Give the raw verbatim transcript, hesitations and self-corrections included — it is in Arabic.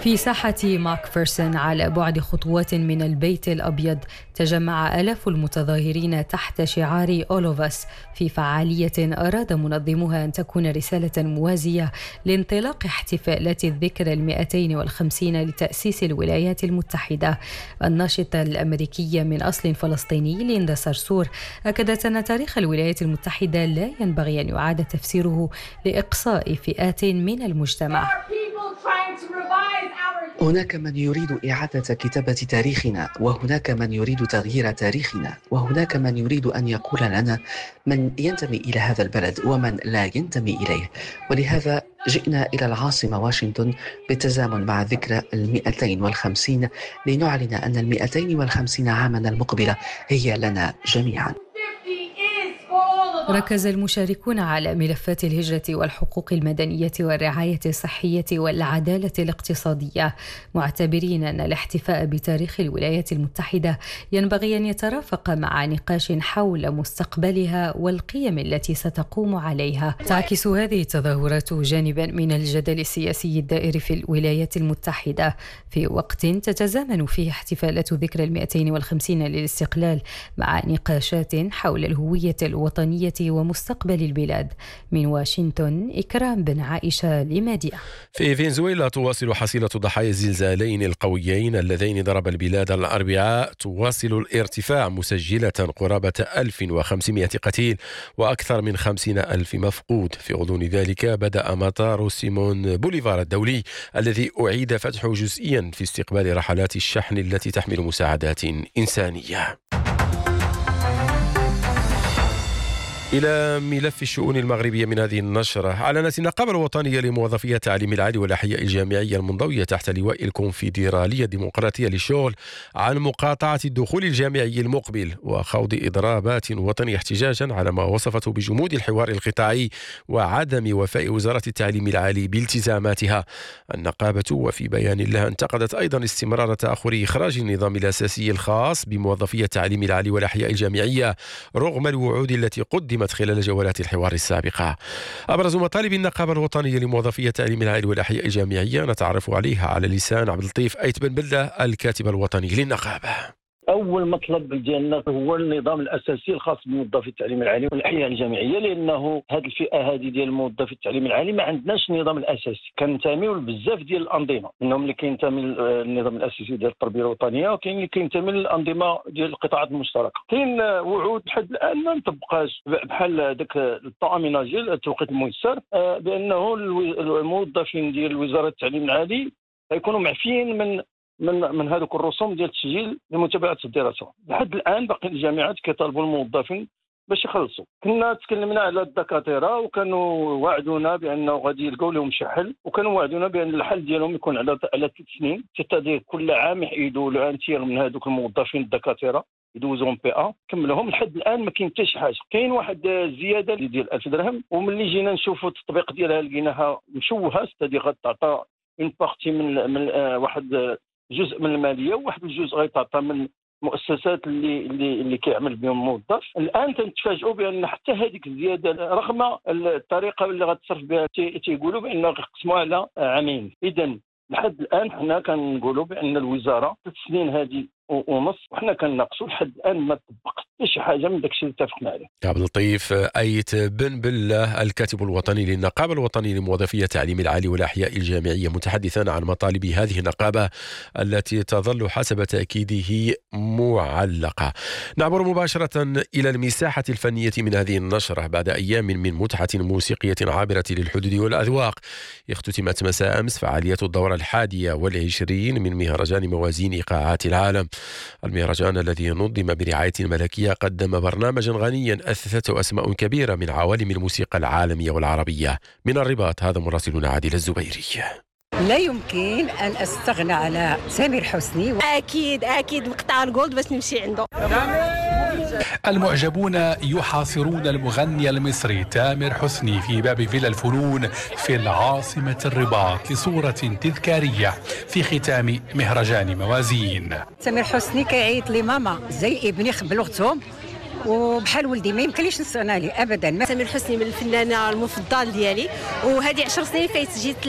في ساحة ماكفيرسون على بعد خطوات من البيت الأبيض تجمع آلاف المتظاهرين تحت شعار أولوفاس في فعالية أراد منظموها أن تكون رسالة موازية لانطلاق احتفالات الذكرى المئتين والخمسين لتأسيس الولايات المتحدة. الناشطة الأمريكية من أصل فلسطيني ليندا صرصور أكدت أن تاريخ الولايات المتحدة لا ينبغي أن يعاد تفسيره لإقصاء فئات من المجتمع. هناك من يريد إعادة كتابة تاريخنا، وهناك من يريد تغيير تاريخنا، وهناك من يريد أن يقول لنا من ينتمي إلى هذا البلد ومن لا ينتمي إليه. ولهذا جئنا إلى العاصمة واشنطن بالتزامن مع ذكرى المئتين والخمسين لنعلن أن المئتين والخمسين عاما المقبلة هي لنا جميعا. ركز المشاركون على ملفات الهجرة والحقوق المدنية والرعاية الصحية والعدالة الاقتصادية، معتبرين أن الاحتفاء بتاريخ الولايات المتحدة ينبغي أن يترافق مع نقاش حول مستقبلها والقيم التي ستقوم عليها. تعكس هذه التظاهرات جانبا من الجدل السياسي الدائر في الولايات المتحدة في وقت تتزامن فيه احتفالات ذكرى المئتين والخمسين للاستقلال مع نقاشات حول الهوية الوطنية ومستقبل البلاد. من واشنطن إكرام بن عائشة لماديا. في فنزويلا تواصل حصيلة ضحايا الزلزالين القويين اللذين ضرب البلاد الأربعاء تواصل الارتفاع، مسجلة قرابة ألف وخمسمائة قتيل وأكثر من خمسين ألف مفقود. في غضون ذلك بدأ مطار سيمون بوليفار الدولي الذي أعيد فتحه جزئيا في استقبال رحلات الشحن التي تحمل مساعدات إنسانية. إلى ملف الشؤون المغربية من هذه النشرة. أعلنت النقابة الوطنية لموظفي التعليم العالي والأحياء الجامعية المنضوية تحت لواء الكونفدرالية الديمقراطية للشغل عن مقاطعة الدخول الجامعي المقبل وخوض إضرابات وطنية احتجاجا على ما وصفته بجمود الحوار القطاعي وعدم وفاء وزارة التعليم العالي بالتزاماتها. النقابة وفي بيان لها انتقدت أيضا استمرار تأخر إخراج النظام الأساسي الخاص بموظفي التعليم العالي والأحياء الجامعية رغم الوعود التي قدمت خلال جولات الحوار السابقة. أبرز مطالب النقابة الوطنية لموظفي التعليم العالي والأحياء الجامعية نتعرف عليها على لسان عبد اللطيف أيت بن بلة الكاتب الوطني للنقابة. أول مطلب ديالنا هو النظام الأساسي الخاص بموظفي التعليم العالي والأحياء الجامعية، لأنه هذه الفئة هذه ديال موظفي التعليم العالي ما عندناش النظام الأساسي. كننتميو بزاف ديال الأنظمة، منهم اللي كينتمي للنظام الأساسي ديال التربية الوطنية، وكاين اللي كينتمي للأنظمة ديال القطاعات المشتركة. كاين وعود لحد الآن ما مطبقاش، بحال ذاك الطاميناجي التوقيت الميسر بأنه الموظفين ديال وزارة التعليم العالي يكونوا معفيين من من من هذوك الرسوم ديال التسجيل لمتابعه الدراسه. لحد الان باقي الجامعات كيطالبوا الموظفين باش يخلصوا. كنا تكلمنا على الدكاتره وكانوا وعدونا بانه غادي يلقاو لهم شي حل، وكانوا وعدونا بان الحل ديالهم يكون على على ثلاث سنين، تتدير كل عام يحيدوا انتير من هذوك الموظفين الدكاتره يدوزهم بي ا كملهم. لحد الان ما كاين حتى شي حاجه. كاين واحد الزياده ديال ألف درهم، وملي جينا نشوفوا التطبيق ديالها لقيناها مشوهه، ستادي غتعطى من بارتي من, من آه واحد جزء من الماليه وواحد الجزء غيتعطى من المؤسسات اللي اللي اللي كيعمل بهم الموظف. الان تنتفاجئوا بان حتى هذيك الزياده رغم الطريقه اللي غتصرف بها تيقولوا بان غيقسموها على عامين. اذا لحد الان حنا كنقولوا بان الوزاره ثلاث سنين هذه ونص وحنا كنناقشوا لحد الان ما طبقش شي حاجه من داكشي اللي اتفقنا عليه. عبد اللطيف أيت بن بلة الكاتب الوطني للنقابه الوطنيه لموظفي التعليم العالي والاحياء الجامعيه متحدثا عن مطالب هذه النقابه التي تظل حسب تاكيده معلقه. نعبر مباشره الى المساحه الفنيه من هذه النشره بعد ايام من متعه موسيقيه عابره للحدود والاذواق. اختتمت مساء امس فعاليات الدوره الحادية والعشرين من مهرجان موازين ايقاعات العالم. المهرجان الذي نظم برعاية الملكية قدم برنامجا غنيا أثثته أسماء كبيرة من عوالم الموسيقى العالمية والعربية. من الرباط هذا مراسلنا عادل الزبيري. لا يمكن أن أستغنى على سامر حسني. أكيد أكيد مقطع الجولد باش نمشي عنده. المعجبون يحاصرون المغني المصري تامر حسني في باب فيلا الفنون في العاصمة الرباط لصورة تذكارية في ختام مهرجان موازين. تامر حسني كيعيط لي ماما زي ابني خبل اختهم وبحال ولدي ما يمكنليش نستغنى عليه ابدا. تامر حسني من الفنانه المفضل ديالي، وهذه عشر سنين فايت جيت